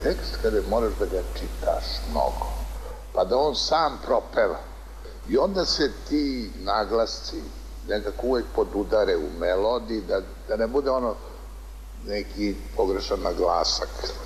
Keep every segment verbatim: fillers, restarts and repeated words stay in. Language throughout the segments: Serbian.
tekst kada moraš da ga čitaš mnogo, pa da on sam propeva. I onda se ti naglasci nekako uvek podudare u melodiji, da, da ne bude ono neki pogrešan naglasak.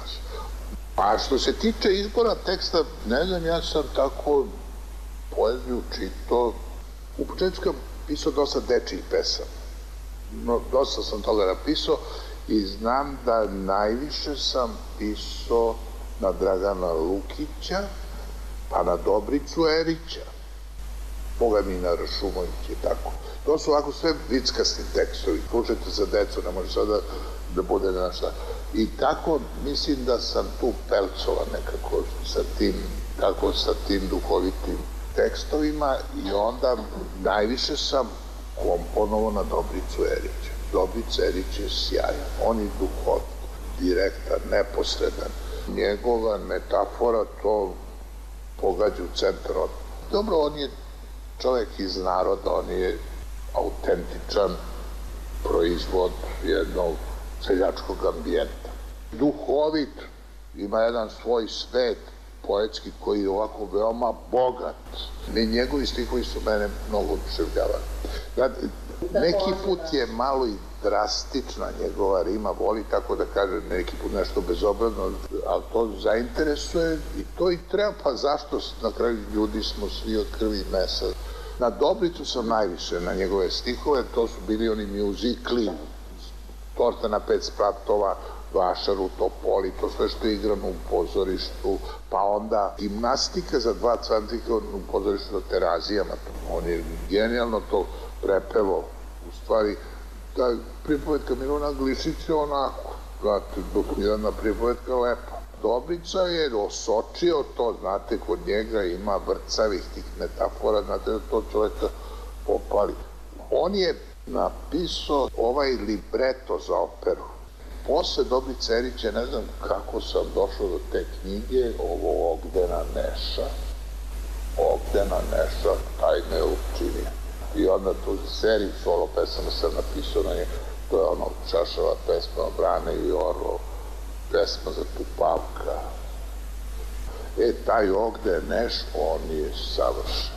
A što se tiče izbora teksta, ne znam, ja sam tako poeziju čitao. U početku sam pisao dosta dečjih pesama. No, dosta sam toga napisao i znam da najviše sam pisao na Dragana Lukića, pa na Dobricu Erića, Boga mi na Rašumović i tako. To su ovako sve vickasti tekstovi, slušajte za decu, ne može sada da bude nešto. I tako mislim da sam tu pelcova nekako sa tim, tako sa tim duhovitim tekstovima i onda najviše sam komponovao na Dobricu Erića. Dobrica Erić je sjajan, on je duhovit, direktan, neposredan. Njegova metafora to pogađa u centar. Dobro, on je čovek iz naroda, on je autentičan proizvod jednog seljačkog ambijenta. Duhovit, ima jedan svoj svet poetski koji je ovako veoma bogat. I njegovi stihovi su mene mnogo oduševljavali. Neki put je malo i drastična njegova rima, voli tako da kaže neki put nešto bezobrazno, ali to zainteresuje i to i treba, pa zašto na kraju ljudi smo svi od krvi i mesa. Na Dobricu sam najviše, na njegove stihove, to su bili oni mjuzikli, Torta na pet spratova, Vašar u Topoli, to sve što je igrano u pozorištu, pa onda gimnastika za dva cvantika u pozorištu na Terazijama, on je genijalno to prepevao, u stvari, ta pripovetka Miluna Glišića je onako, znate, dok jedna pripovetka lepa. Dobrica je osočio to, znate, kod njega ima vrcavih tih metafora, znate da to čoveka popali. On je napisao ovaj libreto za operu. Posle Dobrice Erića, ne znam kako sam došao do te knjige, ovo Ogdena Neša, Ogdena Neša, taj me učinio. I onda tu seriju solo pesama sam napisao na nje, to je ono Čašava pesma o Brane i Orlo, pesma za Tupavka. E, taj Ogden Neš, on je savršen.